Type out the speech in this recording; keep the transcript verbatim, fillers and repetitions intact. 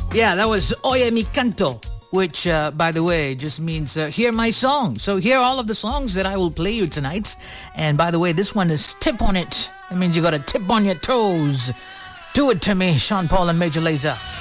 Yeah, that was Oye Mi Canto, which, uh, by the way, just means uh, hear my song. So hear all of the songs that I will play you tonight. And by the way, this one is Tip on It. That means you got to tip on your toes. Do it to me, Sean Paul and Major Lazer.